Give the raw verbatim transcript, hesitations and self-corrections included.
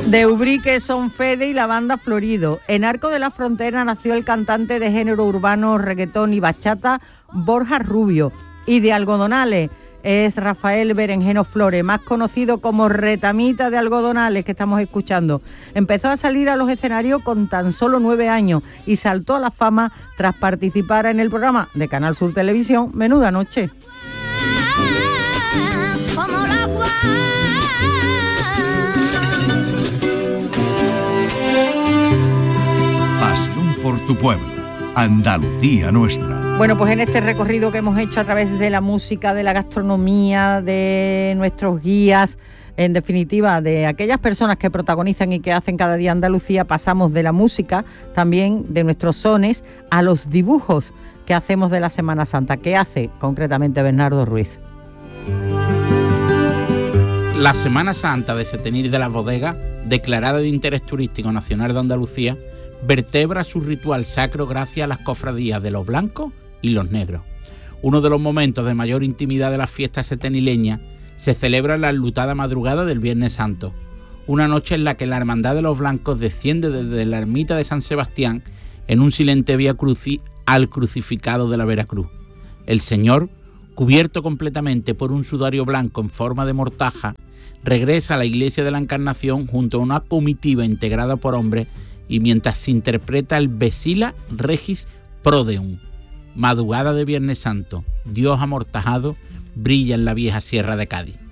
De Ubrique son Fede y la banda Florido. En Arco de la Frontera nació el cantante de género urbano, reggaetón y bachata Borja Rubio. Y de Algodonales es Rafael Berenjeno Flores, más conocido como Retamita de Algodonales, que estamos escuchando. Empezó a salir a los escenarios con tan solo nueve años y saltó a la fama tras participar en el programa de Canal Sur Televisión Menuda Noche. Pasión por tu pueblo, Andalucía nuestra. Bueno, pues en este recorrido que hemos hecho a través de la música, de la gastronomía, de nuestros guías, en definitiva, de aquellas personas que protagonizan y que hacen cada día Andalucía, pasamos de la música, también de nuestros sones, a los dibujos que hacemos de la Semana Santa. ¿Qué hace concretamente Bernardo Ruiz? La Semana Santa de Setenil de las Bodegas, declarada de interés turístico nacional de Andalucía, vertebra su ritual sacro gracias a las cofradías de los blancos y los negros. Uno de los momentos de mayor intimidad de las fiestas setenileñas se celebra en la enlutada madrugada del Viernes Santo, una noche en la que la Hermandad de los Blancos desciende desde la ermita de San Sebastián en un silente vía crucis al crucificado de la Veracruz. El Señor, cubierto completamente por un sudario blanco en forma de mortaja, regresa a la iglesia de la Encarnación junto a una comitiva integrada por hombres y mientras se interpreta el Vesila Regis Prodeum. Madrugada de Viernes Santo, Dios amortajado brilla en la vieja sierra de Cádiz.